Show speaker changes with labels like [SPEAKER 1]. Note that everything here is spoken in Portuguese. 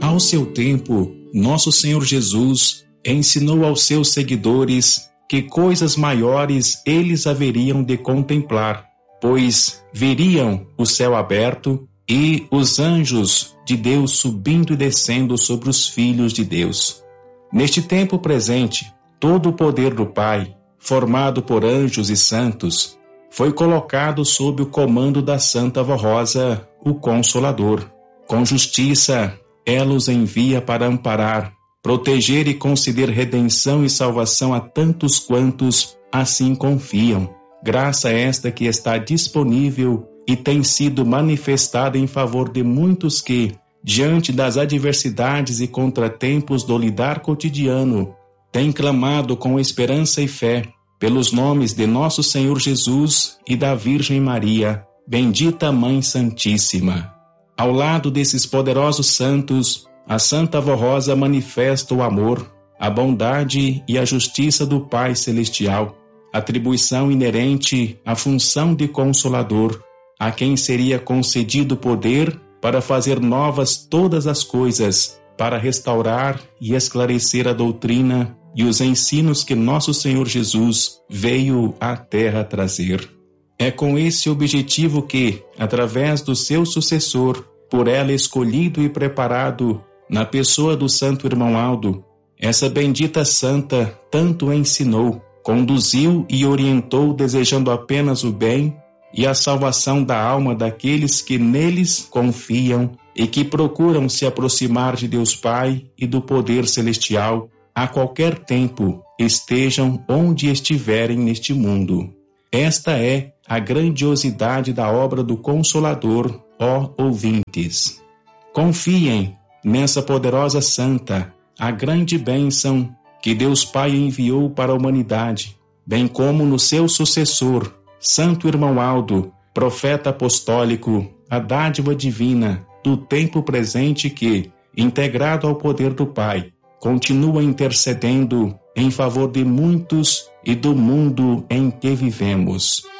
[SPEAKER 1] Ao seu tempo, nosso Senhor Jesus ensinou aos seus seguidores que coisas maiores eles haveriam de contemplar, pois veriam o céu aberto e os anjos de Deus subindo e descendo sobre os filhos de Deus. Neste tempo presente, todo o poder do Pai, formado por anjos e santos, foi colocado sob o comando da Santa Vó Rosa, o Consolador. Com justiça, ela os envia para amparar, proteger e conceder redenção e salvação a tantos quantos assim confiam. Graça esta que está disponível e tem sido manifestada em favor de muitos que, diante das adversidades e contratempos do lidar cotidiano, têm clamado com esperança e fé pelos nomes de nosso Senhor Jesus e da Virgem Maria, bendita Mãe Santíssima. Ao lado desses poderosos santos, a Santa Vó Rosa manifesta o amor, a bondade e a justiça do Pai Celestial, atribuição inerente à função de Consolador, a quem seria concedido poder para fazer novas todas as coisas, para restaurar e esclarecer a doutrina e os ensinos que nosso Senhor Jesus veio à Terra trazer. É com esse objetivo que, através do seu sucessor, por ela escolhido e preparado, na pessoa do Santo Irmão Aldo, essa bendita santa tanto ensinou, conduziu e orientou desejando apenas o bem e a salvação da alma daqueles que neles confiam e que procuram se aproximar de Deus Pai e do poder celestial a qualquer tempo, estejam onde estiverem neste mundo. Esta é a grandiosidade da obra do Consolador, ó ouvintes. Confiem nessa poderosa santa, a grande bênção que Deus Pai enviou para a humanidade, bem como no seu sucessor, Santo Irmão Aldo, profeta apostólico, a dádiva divina do tempo presente que, integrado ao poder do Pai, continua intercedendo em favor de muitos e do mundo em que vivemos.